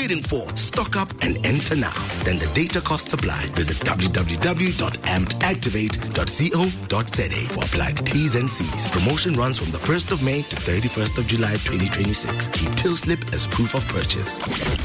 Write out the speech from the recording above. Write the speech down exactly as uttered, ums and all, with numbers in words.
waiting for? Stock up and enter now. Standard data costs apply. Visit w w w dot amped activate dot co dot z a for applied T's and C's. Promotion runs from the first of May to thirty-first of July twenty twenty-six. Keep till slip as proof of purchase.